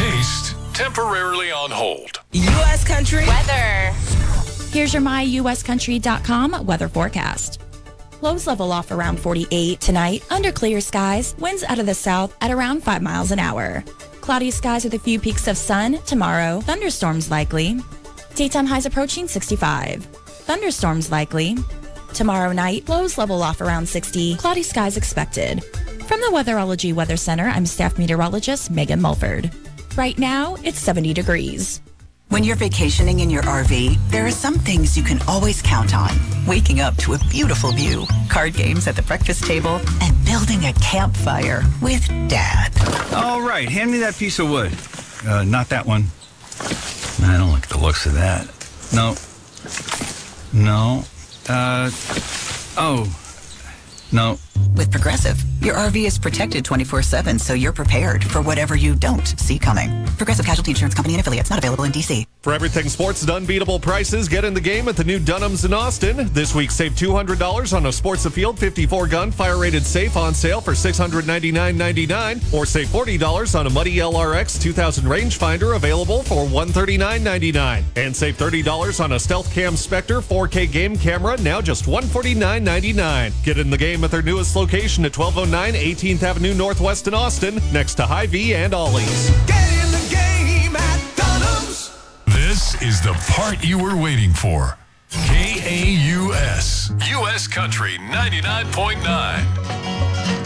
Taste temporarily on hold. U.S. Country weather. Here's your myuscountry.com weather forecast. Lows level off around 48 tonight. Under clear skies, winds out of the south at around 5 miles an hour. Cloudy skies with a few peaks of sun. Tomorrow, thunderstorms likely. Daytime highs approaching 65. Thunderstorms likely. Tomorrow night, lows level off around 60. Cloudy skies expected. From the Weatherology Weather Center, I'm staff meteorologist Megan Mulford. Right now, it's 70 degrees. When you're vacationing in your RV, there are some things you can always count on. Waking up to a beautiful view, card games at the breakfast table, and building a campfire with Dad. All right, hand me that piece of wood. Not that one. I don't like the looks of that. No. No. With Progressive, your RV is protected 24/7, so you're prepared for whatever you don't see coming. Progressive Casualty Insurance Company and Affiliates, not available in D.C. For everything sports at unbeatable prices, get in the game at the new Dunham's in Austin. This week, save $200 on a Sports Afield 54-gun fire-rated safe on sale for $699.99, or save $40 on a Muddy LRX 2000 rangefinder available for $139.99, and save $30 on a Stealth Cam Spectre 4K game camera, now just $149.99. Get in the game at their newest location at 1209 18th Avenue Northwest in Austin, next to Hy-Vee and Ollie's. Get in the game at Dunham's. This is the part you were waiting for. KAUS, U.S. Country 99.9.